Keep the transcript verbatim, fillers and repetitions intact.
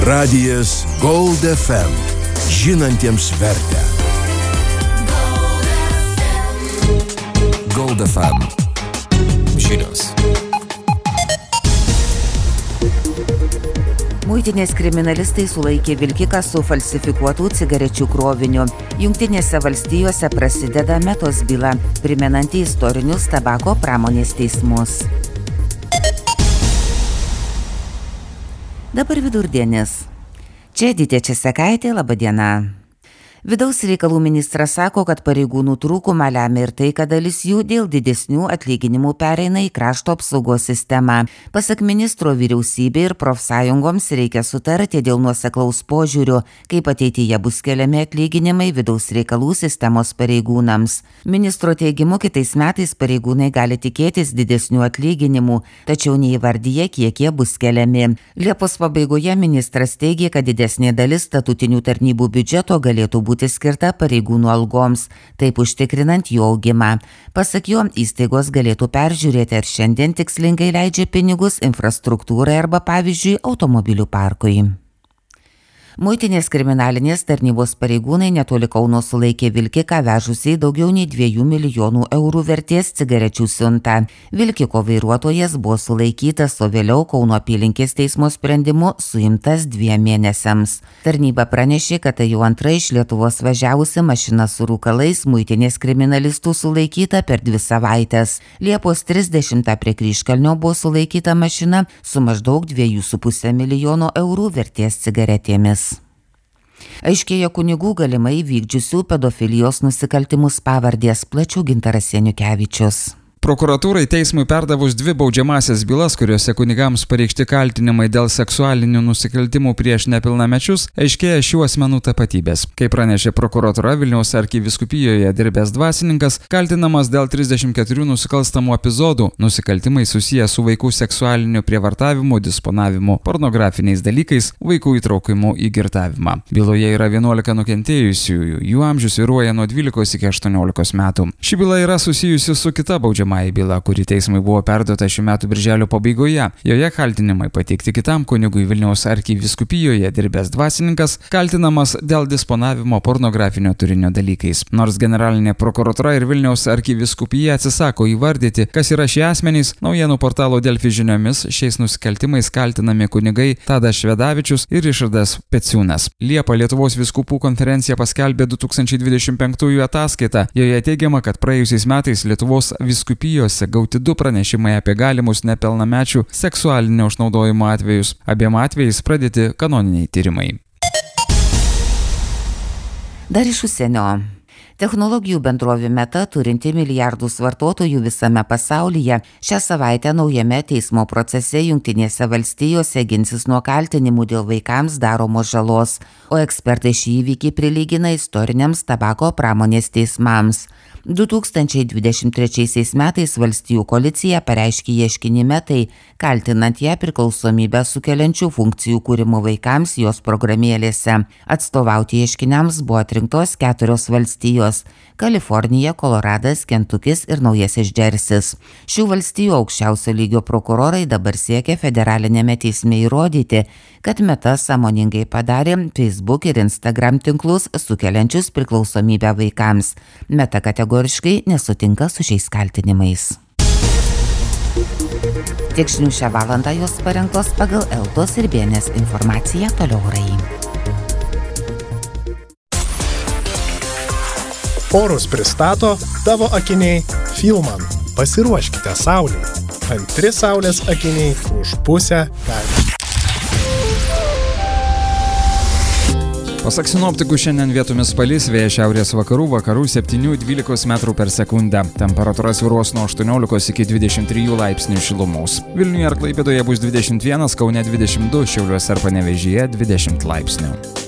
Radijas Gold F M. Žinantiems vertę. Gold F M. Žinios. Muitinės kriminalistai sulaikė vilkiką su falsifikuotų cigarečių kroviniu. Jungtinėse valstijose prasideda Metos byla, primenanti istorinius tabako pramonės teismus. Dabar vidurdienis. Čia Edita Česakaitė, laba diena. Vidaus reikalų ministras sako, kad pareigūnų trūkumą lemia ir tai, kad dalis jų dėl didesnių atlyginimų pereina į krašto apsaugos sistemą. Pasak ministro, vyriausybė ir profsąjungoms reikia sutarti dėl nuoseklaus požiūrio, kaip ateityje bus keliami atlyginimai vidaus reikalų sistemos pareigūnams. Ministro teigimu, kitais metais pareigūnai gali tikėtis didesnių atlyginimų, tačiau neįvardyje, kiek jie bus keliami. Liepos pabaigoje ministras teigė, kad didesnė dalis statutinių tarnybų biudžeto galėtų būti skirta pareigūnų algoms, taip užtikrinant jų augimą. Pasak jo, įstaigos galėtų peržiūrėti, ar šiandien tikslingai leidžia pinigus infrastruktūrai arba, pavyzdžiui, automobilių parkui. Muitinės kriminalinės tarnybos pareigūnai netoli Kauno sulaikė vilkiką vežusiai daugiau nei dviejų milijonų eurų vertės cigarečių siuntą. Vilkiko vairuotojas buvo sulaikytas, o vėliau Kauno apylinkės teismo sprendimu suimtas dviem mėnesiams. Tarnyba pranešė, kad tai jau antra iš Lietuvos važiavusi mašina su rūkalais muitinės kriminalistų sulaikyta per dvi savaitės. Liepos trisdešimtą prie Kryžkalnio buvo sulaikyta mašina su maždaug dviejų su puse milijono eurų vertės cigaretėmis. Aiškėja kunigų galimai vykdžiusių pedofilijos nusikaltimus pavardės, plačiau Gintaras Janukevičius. Prokuratūrai teismui perdavus dvi baudžiamąsias bylas, kuriuose kunigams pareikšti kaltinimai dėl seksualinių nusikaltimų prieš nepilnamečius, aiškėja šių asmenų tapatybės. Kaip pranešė prokuratūra, Vilniaus arkivyskupijoje dirbęs dvasininkas kaltinamas dėl trisdešimt keturių nusikalstamų epizodų, nusikaltimai susiję su vaikų seksualiniu prievartavimu, disponavimu pornografiniais dalykais, vaikų įtraukimu į girtavimą. Byloje yra vienuolika nukentėjusiųjų, jų amžius svyruoja nuo dvylikos iki aštuoniolikos metų. Ši byla yra susijusi su kita baudžiama byla, kuri teismui buvo perduota šių metų birželio pabaigoje. Joje kaltinimai pateikti kitam kunigui Vilniaus arkivyskupijoje dirbęs dvasininkas, kaltinamas dėl disponavimo pornografinio turinio dalykais. Nors generalinė prokuratūra ir Vilniaus arkivyskupija atsisako įvardyti, kas yra šie asmenys, naujienų portalo Delfi žiniomis šiais nusikaltimais kaltinami kunigai Tadas Švedavičius ir Ričardas Peciūnas. Liepą Lietuvos vyskupų konferencija paskelbė du tūkstančiai dvidešimt penktųjų ataskaitą. Joje teigiama, kad praėjusiais metais Lietuvos vyskupijose gauti du pranešimai apie galimus nepilnamečių seksualinio išnaudojimo atvejus. Abiem atvejais pradėti kanoniniai tyrimai. Dar iš užsienio. Technologijų bendrovė Meta, turinti milijardus vartotojų visame pasaulyje, šią savaitę naujame teismo procese Jungtinėse valstijose ginsis nuo kaltinimų dėl vaikams daromos žalos, o ekspertai šį įvykį prilygina istoriniams tabako pramonės teismams. du tūkstančiai dvidešimt trečiaisiais metais valstijų koalicija pareiškė ieškinį Metai, kaltinant ją priklausomybę sukeliančių funkcijų kūrimo vaikams jos programėlėse. Atstovauti ieškiniams buvo atrinktos keturios valstijos – Kalifornija, Koloradas, Kentukis ir Naujasis Džersis. Šių valstijų aukščiausio lygio prokurorai dabar siekia federalinėme teisme įrodyti, kad Meta sąmoningai padarė Facebook ir Instagram tinklus sukeliančius priklausomybę vaikams. Meta kategoriškai nesutinka su šiais kaltinimais. Tiek žinių šią valandą jos parengtos pagal Eltos ir B N S informaciją, toliau orai. Orus pristato tavo akiniai Filman. Pasiruoškite saulei. Antri saulės akiniai už pusę kainų. Pasak sinoptikų, šiandien vietomis palis, vėjas šiaurės vakarų, vakarų septynių dvylikos metrų per sekundę. Temperatūra svyruos nuo aštuoniolikos iki dvidešimt trijų laipsnių šilumos. Vilniuje ir Klaipėdoje bus dvidešimt vienas, Kaune dvidešimt du, Šiauliuose ir Panevėžyje dvidešimt laipsnių.